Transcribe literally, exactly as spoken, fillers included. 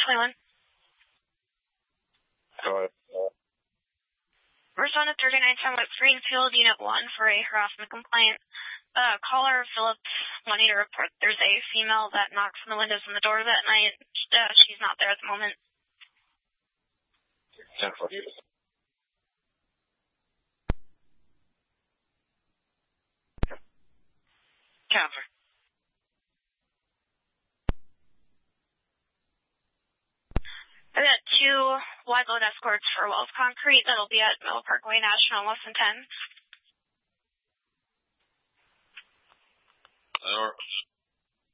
twenty-one. Go ahead. Respond to thirty-nine ten with Greenfield Unit one for a harassment complaint. Uh, caller Phillips wanting to report there's a female that knocks on the windows and the door that night. Uh, she's not there at the moment. ten four. Cover. I got two wide load escorts for Wells Concrete that'll be at Middle Parkway National in less than ten. Or